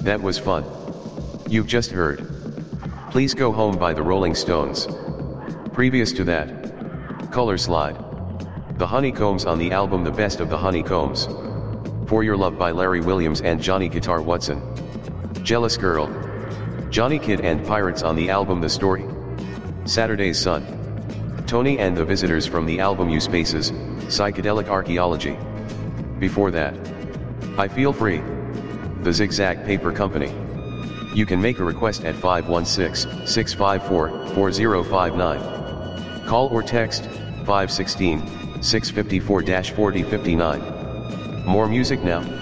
That was fun. You've just heard Please Go Home by the Rolling Stones. Previous to that, Color Slide. The Honeycombs on the album The Best of the Honeycombs. For Your Love by Larry Williams and Johnny Guitar Watson. Jealous Girl. Johnny Kidd and Pirates on the album The Story. Saturday's Sun. Tony and the Visitors from the album U Spaces, Psychedelic Archaeology. Before that, I Feel Free. The Zigzag Paper Company. You can make a request at 516-654-4059. Call or text 516-654-4059. More music now.